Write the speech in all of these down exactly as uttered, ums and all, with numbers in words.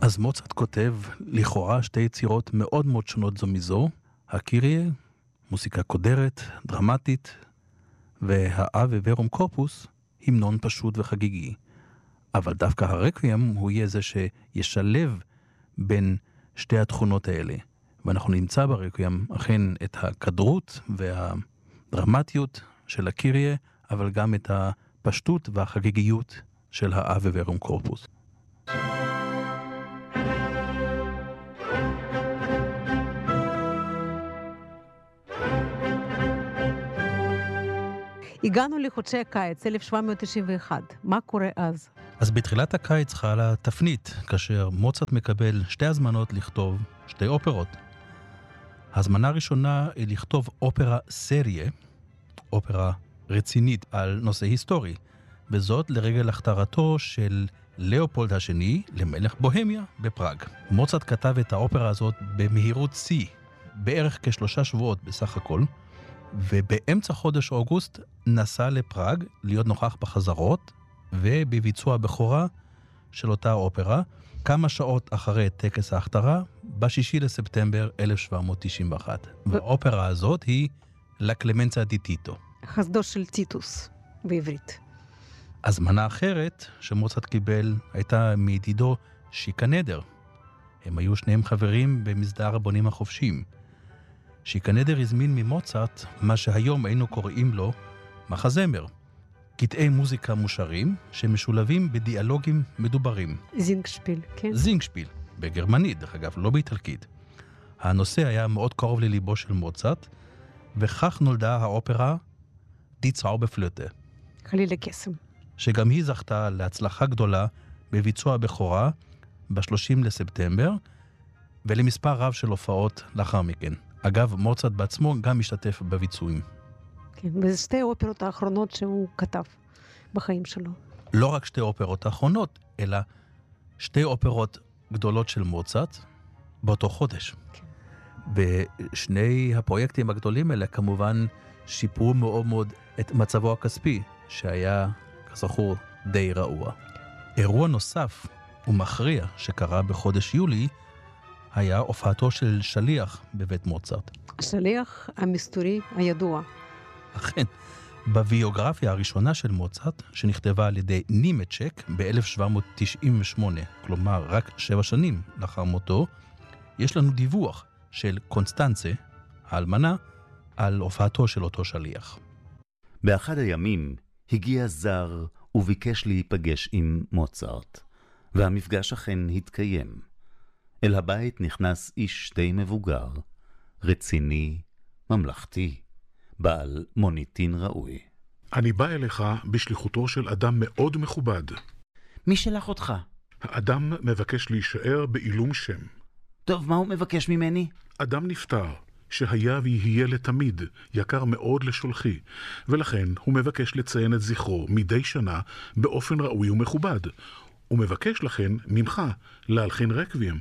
אז מוצרט כותב לכאורה שתי יצירות מאוד מאוד שונות זו מזו, הקיריה, מוסיקה קודרת, דרמטית, והאבה ורום קורפוס, המנון פשוט וחגיגי. אבל דווקא הרקוויאם הוא יהיה זה שישלב בין שתי התכונות האלה. ואנחנו נמצא ברקוויאם אכן את הקדרות והדרמטיות של הקיריה, אבל גם את הפשטות והחגיגיות של האבה ורום קורפוס. הגענו לחודשי הקיץ, אלף שבע מאות תשעים ואחת. מה קורה אז? אז בתחילת הקיץ חלה תפנית, כאשר מוצרט מקבל שתי הזמנות לכתוב שתי אופרות. הזמנה הראשונה היא לכתוב אופרה סריה, אופרה רצינית על נושא היסטורי, וזאת לרגל הכתרתו של לאופולד השני למלך בוהמיה בפראג. מוצרט כתב את האופרה הזאת במהירות שיא, בערך כשלושה שבועות בסך הכל, ובאמצע חודש אוגוסט נסע לפראג להיות נוכח בחזרות ובביצוע הבכורה של אותה אופרה, כמה שעות אחרי טקס ההכתרה, בשישי לספטמבר אלף שבע מאות תשעים ואחת. והאופרה הזאת היא לה קלמנציה די טיטו. חסדו של טיטוס בעברית. הזמנה אחרת שמוצרט קיבל הייתה מידידו שיקה נדר. הם היו שניהם חברים במסדר הבונים החופשיים. שיקה נדר הזמין ממוצרט מה שהיום היינו קוראים לו מחזמר. קטעי מוזיקה מושרים שמשולבים בדיאלוגים מדוברים. זינגשפיל, כן. זינגשפיל, בגרמנית, דרך אגב, לא באיטלקית. הנושא היה מאוד קרוב לליבו של מוצרט, וכך נולדה האופרה די צאובערפלוטה. חליל הקסם. שגם היא זכתה להצלחה גדולה בביצוע הבכורה ב-שלושים לספטמבר, ולמספר רב של הופעות לאחר מכן. אגב, מוצרט בעצמו גם משתתף בביצועים. כן, וזה שתי האופרות האחרונות שהוא כתב בחיים שלו. לא רק שתי האופרות האחרונות, אלא שתי אופרות גדולות של מוצרט באותו חודש. כן. ושני הפרויקטים הגדולים האלה כמובן שיפרו מאוד מאוד את מצבו הכספי, שהיה, כזכור, די רעוע. אירוע נוסף ומכריע שקרה בחודש יולי, היה הופעתו של שליח בבית מוצרט. השליח המסתורי הידוע. אכן, בביוגרפיה הראשונה של מוצרט, שנכתבה על ידי נימצ'ק ב-אלף שבע מאות תשעים ושמונה, כלומר רק שבע שנים לאחר מותו, יש לנו דיווח של קונסטנצה, האלמנה, על הופעתו של אותו שליח. באחד הימים הגיע זר וביקש להיפגש עם מוצרט, והמפגש אכן התקיים. אל הבית נכנס איש די מבוגר, רציני, ממלכתי, בעל מוניטין ראוי. אני בא אליך בשליחותו של אדם מאוד מכובד. מי שלח אותך? האדם מבקש להישאר בעילום שם. טוב, מה הוא מבקש ממני? אדם נפטר, שהיה ויהיה לתמיד, יקר מאוד לשולחי, ולכן הוא מבקש לציין את זכרו מדי שנה באופן ראוי ומכובד. הוא מבקש לכן ממך להלחין רקוויאם.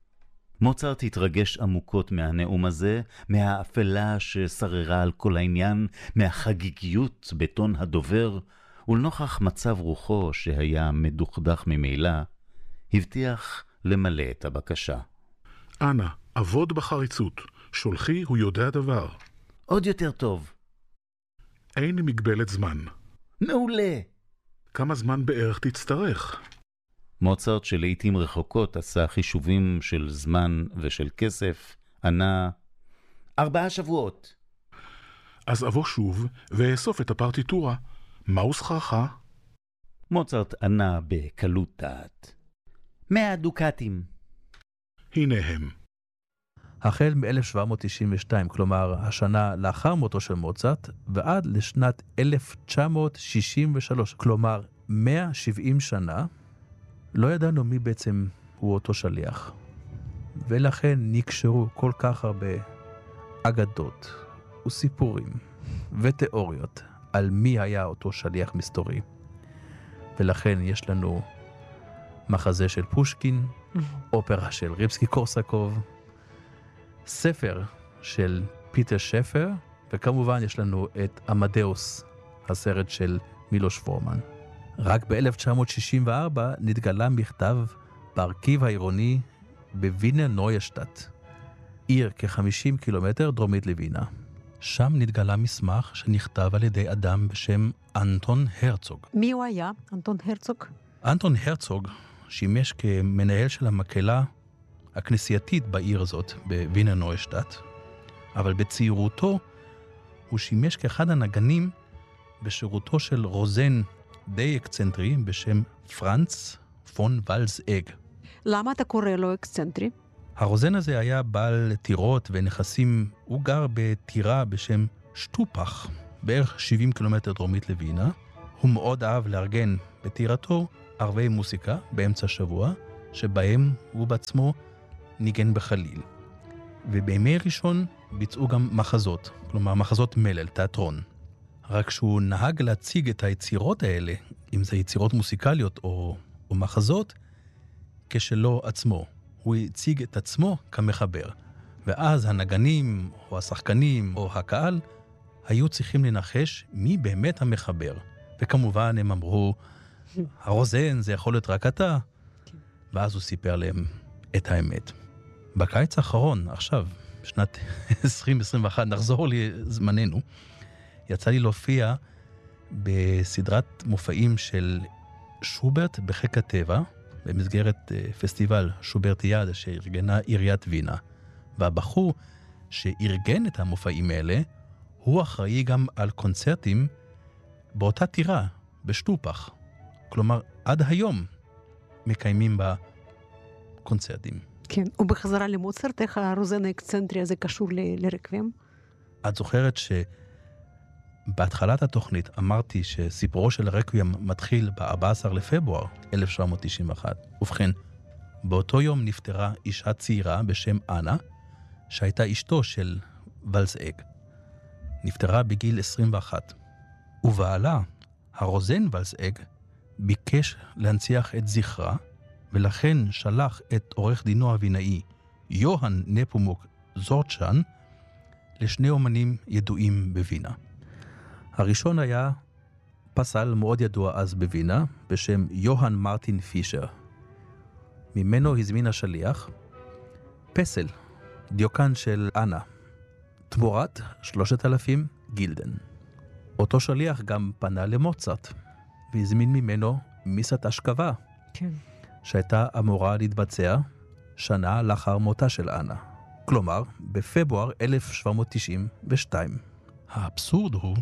מוצרט התרגש עמוקות מהנאום הזה, מהאפלה ששררה על כל העניין, מהחגיגיות בטון הדובר, ולנוכח מצב רוחו שהיה מדוכדך ממילא, הבטיח למלא את הבקשה. אנא, עבוד בחריצות, שולחי הוא יודע דבר. עוד יותר טוב. אין מגבלת זמן. מעולה. כמה זמן בערך תצטרך? מוצרט שלעיתים רחוקות עשה חישובים של זמן ושל כסף, ענה ארבעה שבועות. אז אבוא שוב ואסוף את הפרטיטורה. מהו שכרך? מוצרט ענה בקלות דעת. מאה דוקטים. הנה הם. החל מ-אלף שבע מאות תשעים ושתיים, כלומר השנה לאחר מותו של מוצרט, ועד לשנת אלף תשע מאות שישים ושלוש, כלומר מאה ושבעים שנה, לא ידענו מי בעצם הוא אותו שליח. ולכן נקשרו כל כך הרבה אגדות וסיפורים ותיאוריות על מי היה אותו שליח מסתורי. ולכן יש לנו מחזה של פושקין, אופרה של ריבסקי קורסקוב, ספר של פיטר שפר, וכמובן יש לנו את עמדאוס, הסרט של מילוש פורמן. רק ב-אלף תשע מאות שישים וארבע נתגלה מכתב בארכיב העירוני בווינר נוישטאט, עיר כ-חמישים קילומטר דרומית לווינה. שם נתגלה מסמך שנכתב על ידי אדם בשם אנטון הרצוג. מי הוא היה, אנטון הרצוג? אנטון הרצוג שימש כמנהל של המקהלה הכנסייתית בעיר הזאת, בווינר נוישטאט, אבל בצעירותו הוא שימש כאחד הנגנים בשירותו של רוזן די אקצנטרי בשם פרנץ פון ולזאג. למה אתה קורא לו אקסצנטרי? הרוזן הזה היה בעל טירות ונכסים, הוא גר בטירה בשם שטופח, בערך שבעים קילומטר דרומית לווינה. הוא מאוד אהב לארגן בטירתו ערבי מוסיקה באמצע השבוע, שבהם הוא בעצמו ניגן בחליל. ובימי ראשון ביצעו גם מחזות, כלומר מחזות מלל, תיאטרון. רק שהוא נהג להציג את היצירות האלה, אם זה יצירות מוסיקליות או, או מחזות, כשלא עצמו. הוא הציג את עצמו כמחבר. ואז הנגנים או השחקנים או הקהל היו צריכים לנחש מי באמת המחבר. וכמובן הם אמרו, הרוזן זה יכול להיות רק אתה. ואז הוא סיפר להם את האמת. בקיץ האחרון, עכשיו, שנת עשרים עשרים ואחת, נחזור לזמננו, יצא לי להופיע בסדרת מופעים של שוברט בחיק הטבע, במסגרת פסטיבל שוברטיאדה שארגנה עיריית וינה. והבחור שארגן את המופעים האלה, הוא אחראי גם על קונצרטים באותה טירה, בשטופח. כלומר, עד היום מקיימים בה קונצרטים. כן, ובחזרה למוצרט, איך הרוזן האקסצנטרי הזה קשור ל- לרקבים? את זוכרת שבהתחלת התוכנית אמרתי שסיפורו של הרקוויאם מתחיל ב-ארבעה עשר לפברואר אלף שבע מאות תשעים ואחת. ובכן, באותו יום נפטרה אישה צעירה בשם אנה, שהייתה אשתו של ולזאג. נפטרה בגיל עשרים ואחת. ובעלה, הרוזן ולזאג, ביקש להנציח את זכרה, ולכן שלח את עורך דינו הווינאי, יוהן נפומוק זורצ'ן, לשני אומנים ידועים בווינה. הראשון היה פסל מאוד ידוע אז בווינה, בשם יוהן מרטין פישר. ממנו הזמין השליח פסל, דיוקן של אנה, תמורת שלושת אלפים גילדן. אותו שליח גם פנה למוצרט, והזמין ממנו מיסת אשכבה, כן. שהייתה אמורה להתבצע שנה לאחר מותה של אנה. כלומר, בפברואר אלף שבע מאות תשעים ושתיים. האבסורד הוא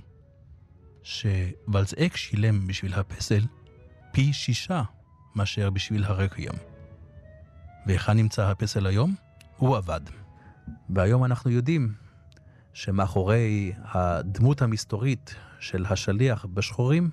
שוולזאג שילם בשביל הפסל פי שישה מאשר בשביל הרקוויאם. ואיך נמצא הפסל היום? הוא עבד. והיום אנחנו יודעים שמאחורי הדמות המסתורית של השליח בשחורים,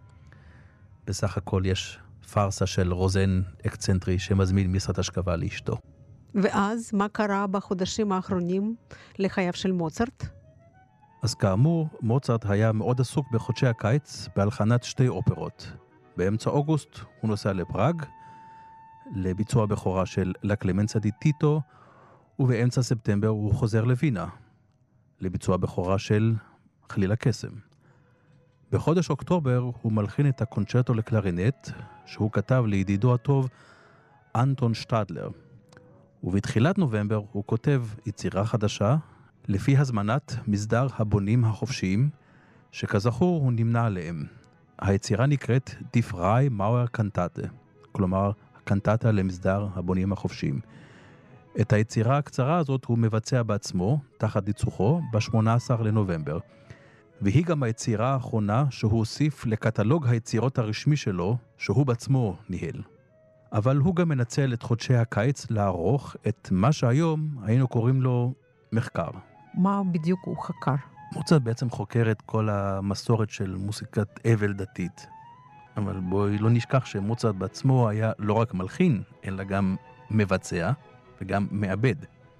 בסך הכל יש פרסה של רוזן אקצנטרי שמזמין מיסת אשכבה לאשתו. ואז מה קרה בחודשים האחרונים לחייו של מוצרט? אז כאמור, מוצרט היה מאוד עסוק בחודשי הקיץ בהלחנת שתי אופרות. באמצע אוגוסט הוא נוסע לפראג, לביצוע בכורה של לה קלמנסה די טיטו, ובאמצע ספטמבר הוא חוזר לווינה, לביצוע בכורה של חליל הקסם. בחודש אוקטובר הוא מלחין את הקונצ'רטו לקלרינט, שהוא כתב לידידו הטוב אנטון שטדלר. ובתחילת נובמבר הוא כותב יצירה חדשה, לפי הזמנת מסדר הבונים החופשיים, שכזכור הוא נמנה עליהם. היצירה נקראת די פריי מאואר קנטטה, כלומר הקנטטה למסדר הבונים החופשיים. את היצירה הקצרה הזאת הוא מבצע בעצמו, תחת ניצוחו, ב-שמונה עשר לנובמבר. והיא גם היצירה האחרונה שהוא הוסיף לקטלוג היצירות הרשמי שלו, שהוא בעצמו ניהל. אבל הוא גם מנצל את חודשי הקיץ לערוך את מה שהיום היינו קוראים לו מחקר. מה בדיוק הוא חקר? מוצרט בעצם חוקר את כל המסורת של מוסיקת אבל דתית. אבל בואי לא נשכח שמוצרט בעצמו היה לא רק מלחין, אלא גם מבצע וגם מעבד.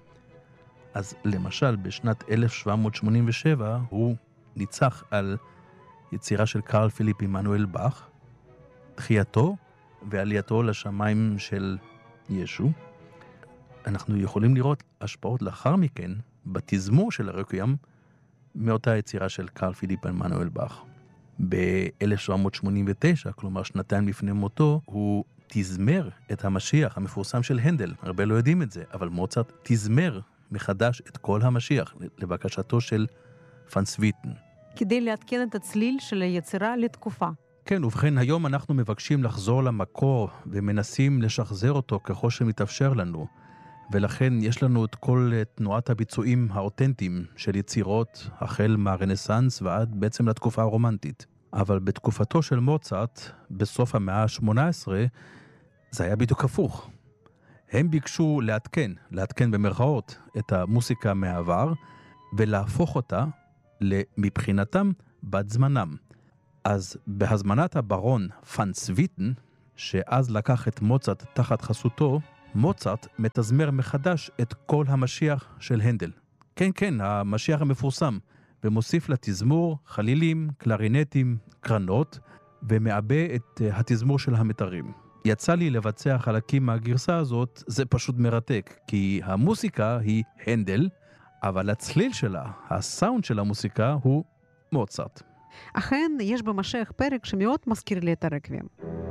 אז למשל בשנת אלף שבע מאות שמונים ושבע הוא ניצח על יצירה של קרל פיליפ עמנואל באך, תחייתו ועלייתו לשמיים של ישו. אנחנו יכולים לראות השפעות לאחר מכן בתזמור של הרקוויאם מאותה יצירה של קרל פיליפ עמנואל באך. ב-אלף שבע מאות שמונים ותשע, כלומר שנתיים לפני מותו, הוא תזמר את המשיח המפורסם של הנדל. הרבה לא יודעים את זה, אבל מוצרט תזמר מחדש את כל המשיח, לבקשתו של פרנץ ויטן. כדי לעדכן את הצליל של היצירה לתקופה. כן, ובכן, היום אנחנו מבקשים לחזור למקור ומנסים לשחזר אותו ככל שמתאפשר לנו. ולכן יש לנו את כל תנועת הביצועים האותנטיים של יצירות החל מהרנסנס ועד בעצם לתקופה הרומנטית. אבל בתקופתו של מוצרט, בסוף המאה ה-שמונה עשרה, זה היה בדיוק הפוך. הם ביקשו לעדכן, לעדכן במרכאות את המוסיקה מהעבר, ולהפוך אותה מבחינתם בת זמנם. אז בהזמנת הברון פרנץ ויטן, שאז לקח את מוצרט תחת חסותו, מוצרט מתזמר מחדש את כל המשיח של הנדל. כן, כן, המשיח המפורסם, ומוסיף לתזמור חלילים, קלרינטים, קרנות, ומעבה את התזמור של המתרים. יצא לי לבצע חלקים מהגרסה הזאת, זה פשוט מרתק, כי המוסיקה היא הנדל, אבל הצליל שלה, הסאונד של המוסיקה הוא מוצרט. אכן, יש במשיח פרק שמאוד מזכיר לי את הרקבים.